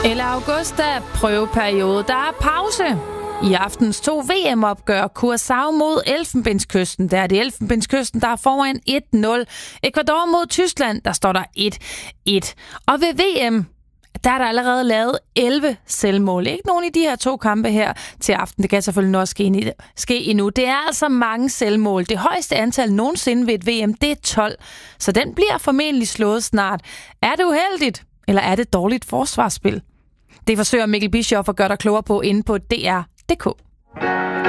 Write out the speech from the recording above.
Eller august er prøveperiode. Der er pause. I aftens 2 VM-opgør Curaçao mod Elfenbenskysten. Der er det Elfenbenskysten, der er foran 1-0. Ecuador mod Tyskland, der står der 1-1. Og ved VM, der er der allerede lavet 11 selvmål. Ikke nogen i de her 2 kampe her til aften. Det kan selvfølgelig nok ske endnu. Det er altså mange selvmål. Det højeste antal nogensinde ved et VM, det er 12. Så den bliver formentlig slået snart. Er det uheldigt, eller er det dårligt forsvarsspil? Det forsøger Mikkel Bischoff at gøre dig klogere på inde på DR.dk.